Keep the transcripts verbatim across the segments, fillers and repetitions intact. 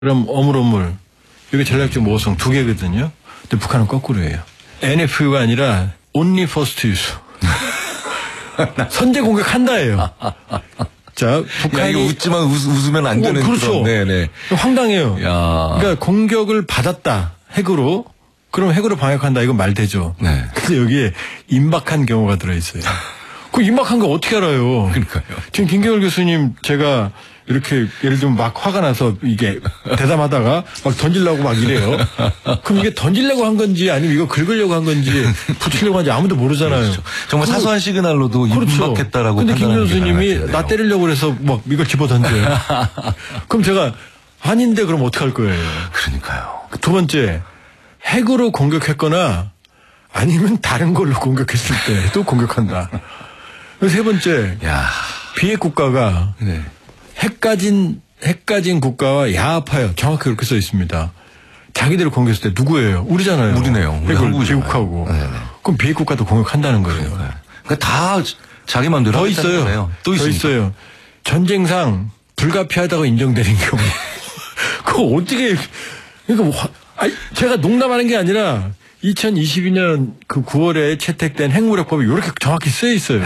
그럼 어물어물 이게 전략적 모호성 두 개거든요. 근데 북한은 거꾸로예요. 엔에프유가 아니라 only first use. 선제 공격한다예요. 자, 북한이 야, 이거 웃지만 웃, 웃으면 안 되는. 어, 그렇죠. 그런, 네네. 황당해요. 야. 그러니까 공격을 받았다 핵으로. 그럼 핵으로 방역한다 이건 말되죠. 네. 근데 여기에 임박한 경우가 들어있어요. 그 임박한 거 어떻게 알아요? 그러니까요. 지금 김경일 교수님 제가 이렇게 예를 들면 막 화가 나서 이게 대담하다가 막 던지려고 막 이래요. 그럼 이게 던지려고 한 건지 아니면 이거 긁으려고 한 건지 붙이려고 한지 아무도 모르잖아요. 그렇죠. 정말 사소한 시그널로도 그렇죠. 임박했다라고. 근데 김 교수님이 나 나 때리려고 그래서 막 이걸 집어 던져요. 그럼 제가 아닌데 그럼 어떡할 거예요? 그러니까요. 두 번째, 핵으로 공격했거나 아니면 다른 걸로 공격했을 때도 공격한다. 세 번째, 야. 비핵 국가가 네. 핵 가진, 핵 가진 국가와 야합하여 정확히 그렇게 써 있습니다. 자기들을 공격했을 때 누구예요? 우리잖아요. 우리네요. 우리 핵을 한국이잖아요. 비핵하고. 네네. 그럼 비핵 국가도 공격한다는 거예요. 그러니까, 그러니까 다 자기 마음대로 더 하겠다는 있어요. 거네요. 또 더 있습니까? 있어요. 전쟁상 불가피하다고 인정되는 경우. 그거 어떻게, 그러니까 뭐, 아니, 제가 농담하는 게 아니라 이천이십이 년 그 구월에 채택된 핵무력법이 이렇게 정확히 쓰여 있어요.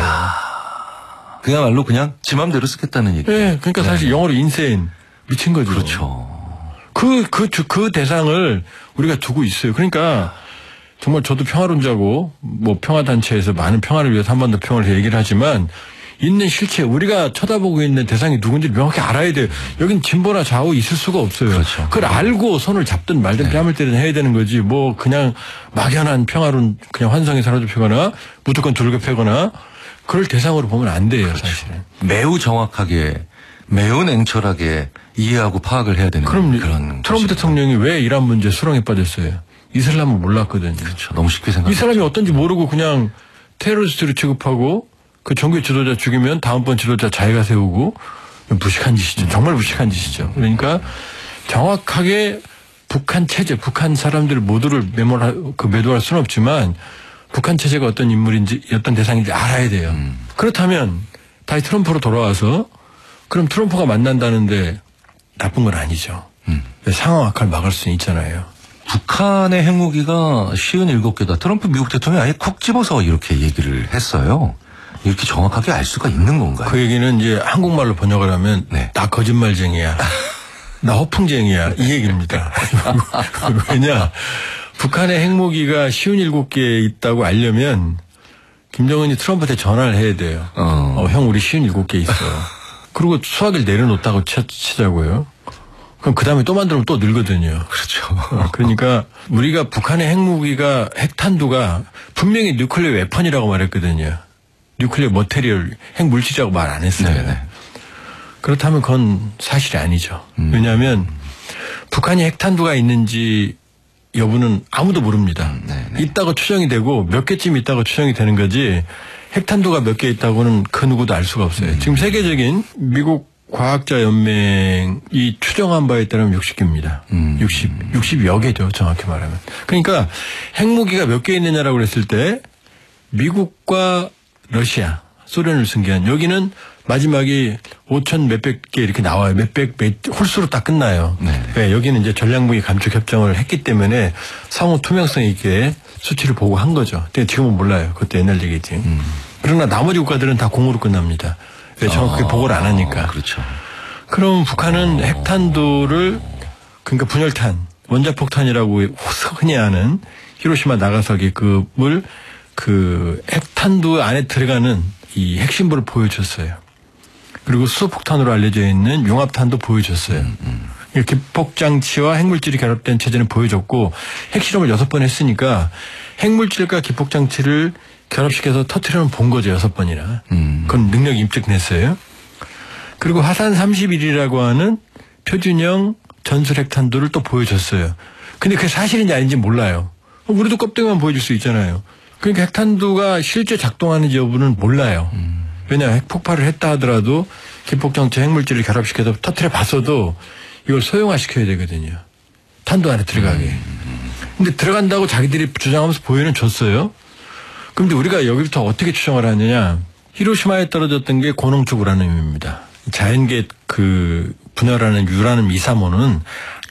그야말로 그냥 지 맘대로 쓰겠다는 얘기. 네, 그러니까 네. 사실 영어로 인세인 미친 거죠. 그렇죠. 그, 그, 그 대상을 우리가 두고 있어요. 그러니까 정말 저도 평화론자고 뭐 평화단체에서 많은 평화를 위해서 한 번 더 평화를 얘기를 하지만 있는 실체 우리가 쳐다보고 있는 대상이 누군지 명확히 알아야 돼요. 여긴 진보나 좌우 있을 수가 없어요. 그렇죠. 그걸 알고 손을 잡든 말든 뺨을 때리든 해야 되는 거지. 뭐 그냥 막연한 평화론 그냥 환상에 사로잡히거나 무조건 돌격하거나 그럴 대상으로 보면 안 돼요. 그렇죠. 사실은. 매우 정확하게 매우 냉철하게 이해하고 파악을 해야 되는 그럼 그런 트럼프 것이죠. 대통령이 왜 이란 문제 수렁에 빠졌어요? 이슬람은 몰랐거든요. 그렇죠. 너무 쉽게 생각. 이 사람이 어떤지 모르고 그냥 테러리스트로 취급하고 그 종교 지도자 죽이면 다음번 지도자 자기가 세우고 무식한 짓이죠. 정말 무식한 짓이죠. 그러니까 정확하게 북한 체제, 북한 사람들 모두를 매몰할, 그 매도할 수는 없지만 북한 체제가 어떤 인물인지 어떤 대상인지 알아야 돼요. 음. 그렇다면 다시 트럼프로 돌아와서 그럼 트럼프가 만난다는데 나쁜 건 아니죠. 음. 상황 악화를 막을 수는 있잖아요. 북한의 핵무기가 오십칠 개다. 트럼프 미국 대통령이 아예 콕 집어서 이렇게 얘기를 했어요. 이렇게 정확하게 알 수가 있는 건가요? 그 얘기는 이제 한국말로 번역을 하면 네. 나 거짓말쟁이야. 나 허풍쟁이야. 이 얘기입니다. 왜냐 북한의 핵무기가 오십칠 개 있다고 알려면 김정은이 트럼프한테 전화를 해야 돼요. 어, 어 형 우리 오십칠 개 있어. 그리고 수화기를 내려놓다고 치, 치자고요. 그럼 그 다음에 또 만들면 또 늘거든요. 그렇죠. 그러니까 우리가 북한의 핵무기가 핵탄두가 분명히 뉴클리어 웨펀이라고 말했거든요. 뉴클리어 머테리얼 핵물질이라고 말 안 했어요. 네네. 그렇다면 그건 사실이 아니죠. 음. 왜냐하면 북한이 핵탄두가 있는지 여부는 아무도 모릅니다. 음, 있다고 추정이 되고 몇 개쯤 있다고 추정이 되는 거지 핵탄두가 몇 개 있다고는 그 누구도 알 수가 없어요. 음. 지금 세계적인 미국 과학자 연맹이 추정한 바에 따르면 육십 개입니다. 음. 육십, 육십여 개죠. 정확히 말하면. 그러니까 핵무기가 몇 개 있느냐라고 그랬을 때 미국과 러시아, 소련을 승계한 여기는 마지막이 오천 몇백 개 이렇게 나와요. 몇백, 몇, 홀수로 딱 끝나요. 네, 여기는 이제 전략무기 감축 협정을 했기 때문에 상호 투명성 있게 수치를 보고 한 거죠. 근데 지금은 몰라요. 그것도 옛날 얘기지. 음. 그러나 나머지 국가들은 다 공으로 끝납니다. 왜 정확하게 아, 보고를 안 하니까. 그렇죠. 그럼 북한은 어. 핵탄두를 그러니까 분열탄, 원자폭탄이라고 흔히 하는 히로시마 나가사키 급을 그 핵탄두 안에 들어가는 이 핵심부를 보여줬어요. 그리고 수소폭탄으로 알려져 있는 융합탄도 보여줬어요. 음, 음. 이렇게 기폭장치와 핵물질이 결합된 체제는 보여줬고 핵실험을 여섯 번 했으니까 핵물질과 기폭장치를 결합시켜서 터트려는 본 거죠. 여섯 번이나. 음. 그건 능력이 입증됐어요. 그리고 화산 삼십일이라고 하는 표준형 전술 핵탄두를 또 보여줬어요. 근데 그게 사실인지 아닌지 몰라요. 우리도 껍데기만 보여줄 수 있잖아요. 그러니까 핵탄두가 실제 작동하는지 여부는 몰라요. 음. 왜냐 핵폭발을 했다 하더라도 기폭장치 핵물질을 결합시켜서 터트려 봤어도 이걸 소형화시켜야 되거든요. 탄두 안에 들어가게. 음. 근데 들어간다고 자기들이 주장하면서 보여는 줬어요. 그런데 우리가 여기부터 어떻게 추정을 하느냐. 히로시마에 떨어졌던 게 고농축 우라늄입니다. 자연계 그 분열하는 유라늄 이삼오는